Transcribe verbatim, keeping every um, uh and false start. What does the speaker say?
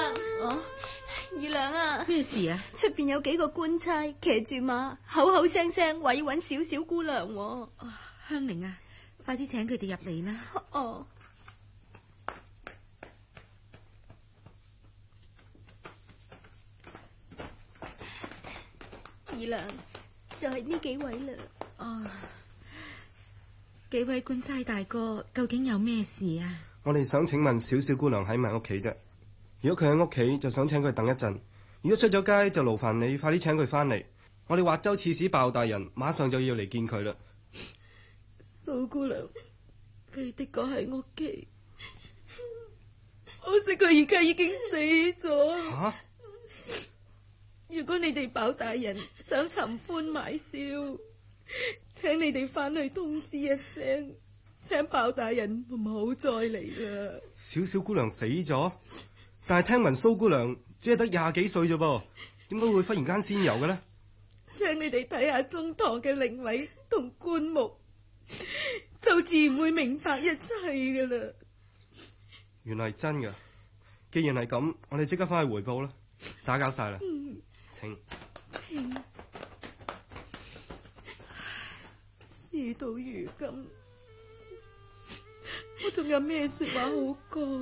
哦， 二娘啊， 咩事啊？ 出邊有幾個官差騎住馬，口口聲聲話要搵小小姑娘喎。 哦，香菱啊，快啲請佢哋入嚟啦。 哦，二娘就係呢幾位啦。 哦，幾位官差大哥，究竟有咩事啊？ 我哋想請問小小姑娘喺唔喺屋企啫？如果佢喺屋企，就想請佢等一陣；如果出咗街，就勞煩你快啲請佢翻嚟。我哋華州刺史鮑大人馬上就要嚟見佢啦。 蘇姑娘，佢的確喺屋企，可惜佢而家已經死咗。 吓、啊！ 如果你哋鮑大人想尋歡買笑，請你哋翻去通知一聲，請鮑大人唔好再嚟啦。 小小姑娘死咗，但係聽聞蘇姑娘只係得廿幾歲啫噃，點解會忽然間仙遊嘅呢？ 請你哋睇下中堂嘅靈位同棺木，就自然會明白一切噶啦。 原來係真噶，既然係咁，我哋即刻翻去回報啦。打攪晒啦， 嗯、 請。 請。事到如今，我仲有咩說話好講？